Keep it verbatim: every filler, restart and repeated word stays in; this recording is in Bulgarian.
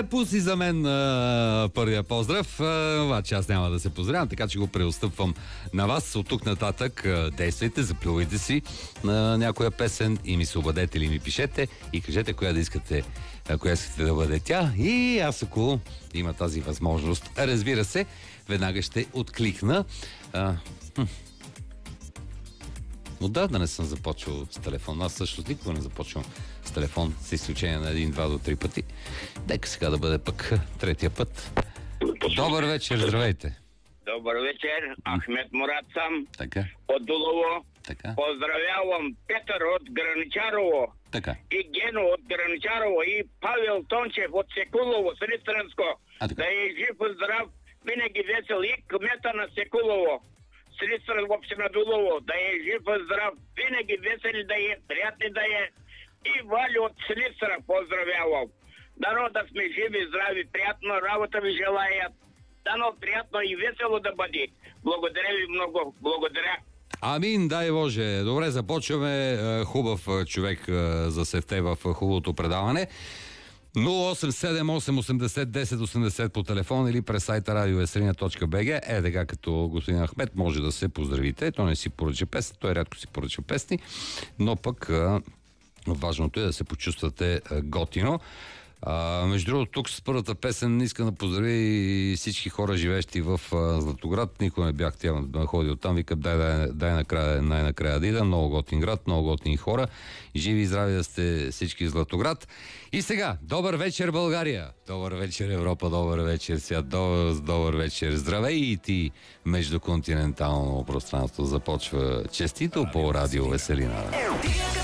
Добре, пусти за мен а, първия поздрав, а, обаче аз няма да се поздравям, така че го преотстъпвам на вас. От тук нататък а, действайте, заплювайте си на някоя песен и ми се обадете или ми пишете и кажете коя да искате, а, коя искате да бъде тя. И аз, ако има тази възможност, разбира се, веднага ще откликна. А, хм. Отдавна не съм започвал с телефон. Аз също никога не започвам с телефон, с изключение на един, два до три пъти. Нека сега да бъде пък третия път. Добър вечер, здравейте. Добър вечер, Ахмед Мурат съм. Така. От Дулово. Така. Поздравявам Петър от Граничарово. Така. И Гено от Граничарово. И Павел Тончев от Секулово, Сристранско. Да е жив и здрав, винаги весел. И кмета на Секулово, Сристранско, община Дулово. Да е жив и здрав, винаги весел да е, приятни да е. И Вали от Силистра поздравявам. Дано да сме живи, здрави, приятна работа ви желаят. Дано приятно и весело да бъде. Благодаря ви много. Благодаря. Амин, дай Боже. Добре, започваме. Хубав човек за севте в хубавото предаване. нула осем седем осем осемдесет десет осемдесет по телефон или през сайта радио веселина точка би джи. Е, така като господин Ахмед може да се поздравите. Той не си поръча песни, той рядко си поръча песни, но пък важното е да се почувствате готино. А, между другото, тук с първата песен искам да поздравя и всички хора, живещи в а, Златоград. Никога не бях тя да ходил там. Викам, дай, дай, дай накрая, най-накрая да ида. Много готин град, много готини хора. Живи и здрави да сте всички в Златоград. И сега, добър вечер, България! Добър вечер, Европа! Добър вечер, свят! Добър, добър вечер! Здравей и ти! Междуконтинентално пространство започва честито по радио Веселина.